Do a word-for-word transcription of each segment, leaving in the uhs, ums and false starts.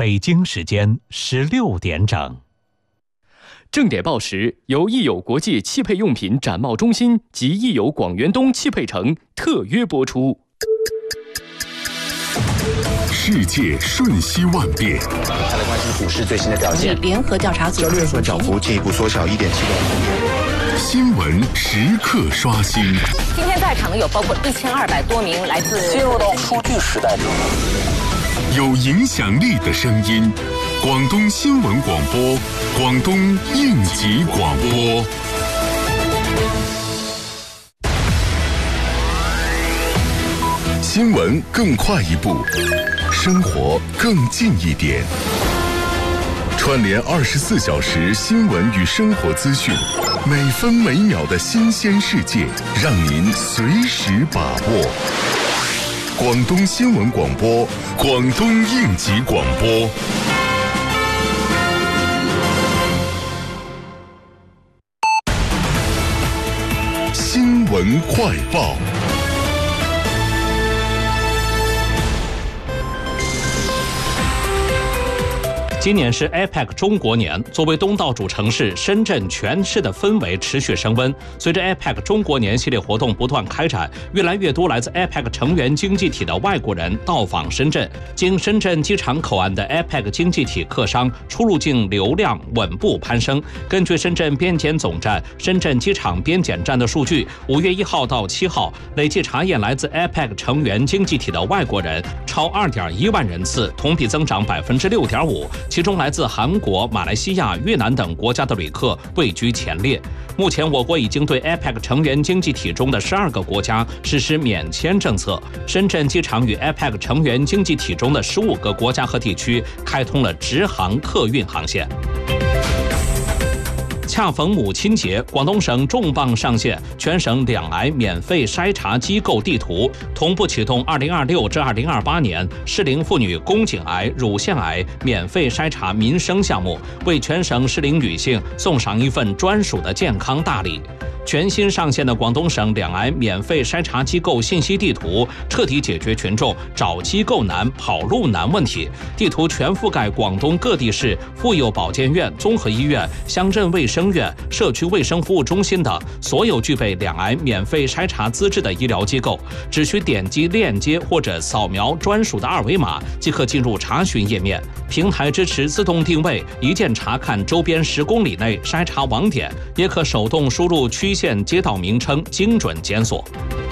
北京时间十六点整。 正点报时由益友国际汽配用品展贸中心及益友广元东汽配城特约播出。 世界瞬息万变， 再来关心股市最新的表现。 联合调查组交易所涨幅进一步缩小一点七个百分点。 新闻时刻刷新。 今天在场的有包括一千二百多名来自。 进入到数据时代中， 有影响力的声音，广东新闻广播，广东应急广播。新闻更快一步，生活更近一点。串联二十四小时新闻与生活资讯，每分每秒的新鲜世界，让您随时把握。广东新闻广播，广东应急广播。新闻快报。 今年是 A P E C 中国年，作为东道主城市，深圳全市的氛围持续升温。随着 A P E C 中国年系列活动不断开展，越来越多来自 A P E C 成员经济体的外国人到访深圳。经深圳机场口岸的 A P E C 经济体客商出入境流量稳步攀升。根据深圳边检总站深圳机场边检站的数据，五月一号到七号，累计查验来自 A P E C 成员经济体的外国人超二点一万人次，同比增长百分之六点五。其中来自韩国、马来西亚、越南等国家的旅客位居前列。目前我国已经对 A P E C 成员经济体中的十二个国家实施免签政策。深圳机场与 A P E C 成员经济体中的十五个国家和地区开通了直航客运航线。恰逢母亲节，广东省重磅上线全省两癌免费筛查机构地图，同步启动二零二六至二零二八年适龄妇女宫颈癌、乳腺癌免费筛查民生项目，为全省适龄女性送上一份专属的健康大礼。全新上线的广东省两癌免费筛查机构信息地图，彻底解决群众找机构难、跑路难问题。地图全覆盖广东各地市妇幼保健院、综合医院、乡镇卫生院、社区卫生服务中心等所有具备两癌免费筛查资质的医疗机构，只需点击链接或者扫描专属的二维码，即可进入查询页面。平台支持自动定位，一键查看周边十公里内筛查网点，也可手动输入区县街道名称，精准检索。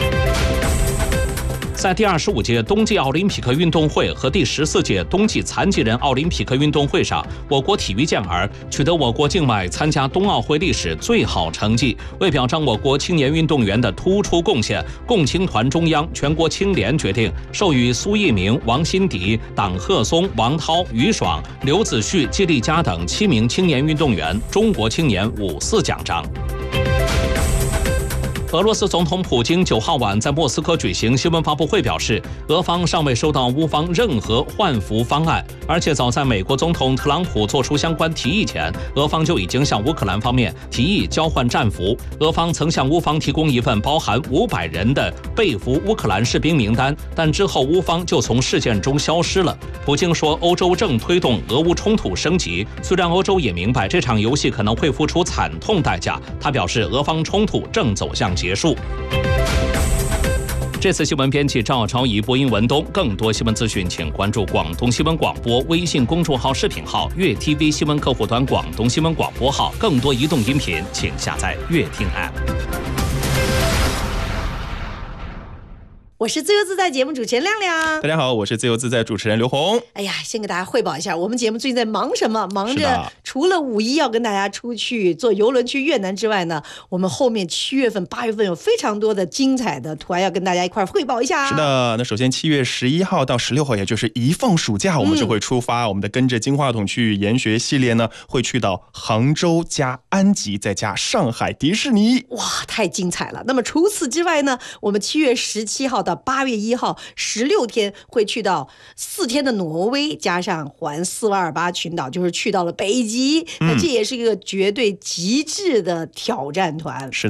在第二十五届冬季奥林匹克运动会和第十四届冬季残疾人奥林匹克运动会上，我国体育健儿取得我国境外参加冬奥会历史最好成绩。为表彰我国青年运动员的突出贡献，共青团中央、全国青联决定授予苏翊鸣、王辛迪、党鹤松、王涛、于爽、刘子旭、季丽佳等七名青年运动员中国青年五四奖章。俄罗斯总统普京九号晚在莫斯科举行新闻发布会，表示俄方尚未收到乌方任何换俘方案，而且早在美国总统特朗普做出相关提议前，俄方就已经向乌克兰方面提议交换战俘。俄方曾向乌方提供一份包含五百人的被俘乌克兰士兵名单，但之后乌方就从事件中消失了。普京说，欧洲正推动俄乌冲突升级，虽然欧洲也明白这场游戏可能会付出惨痛代价。他表示，俄方冲突正走向结束。这次新闻编辑赵朝怡，播音文东。更多新闻资讯，请关注广东新闻广播微信公众号、视频号、粤 T V 新闻客户端、广东新闻广播号。更多移动音频，请下载粤听 App。 我是自由自在节目主持人亮亮。 大家好，我是自由自在主持人刘红。 哎呀，先给大家汇报一下，我们节目最近在忙什么？忙着除了五一要跟大家出去坐游轮去越南之外呢，我们后面七月份、八月份有非常多的精彩的图案要跟大家一块汇报一下。 是的，那首先七月十一号到十六号，也就是一放暑假，我们就会出发。嗯、我们的跟着金话筒去研学系列呢，会去到杭州加安吉，再加上海迪士尼。 哇，太精彩了！那么除此之外呢，我们七月十七号到八月一号十六天会去到四天的挪威，加上环四万二八群岛，就是去到了北极。那这也是一个绝对极致的挑战团。 是